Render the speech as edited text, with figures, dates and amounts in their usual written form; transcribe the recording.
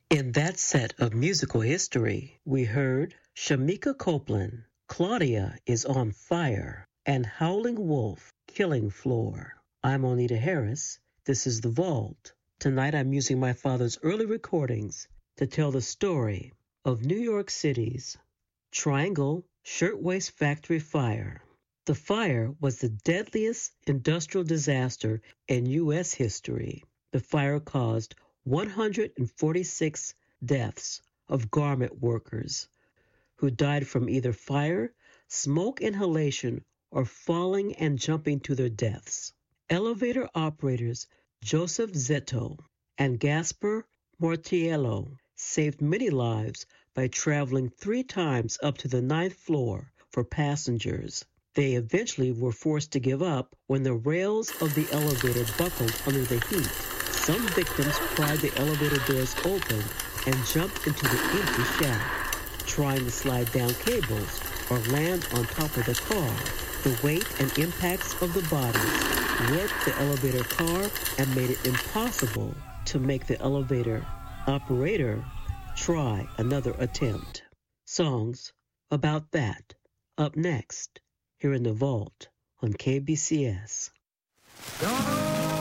In that set of musical history, we heard Shamika Copeland, Claudia is on Fire, and Howling Wolf, Killing Floor. I'm Onita Harris. This is The Vault. Tonight I'm using my father's early recordings to tell the story of New York City's Triangle Shirtwaist Factory fire. The fire was the deadliest industrial disaster in U.S. history. The fire caused 146 deaths of garment workers who died from either fire, smoke inhalation, or falling and jumping to their deaths. Elevator operators Joseph Zetto and Gaspar Mortiello saved many lives by traveling 3 times up to the 9th floor for passengers. They eventually were forced to give up when the rails of the elevator buckled under the heat. Some victims pried the elevator doors open and jumped into the empty shaft, trying to slide down cables or land on top of the car. The weight and impacts of the bodies warped the elevator car and made it impossible to make the elevator operator try another attempt. Songs about that up next here in the Vault on KBCS. Don't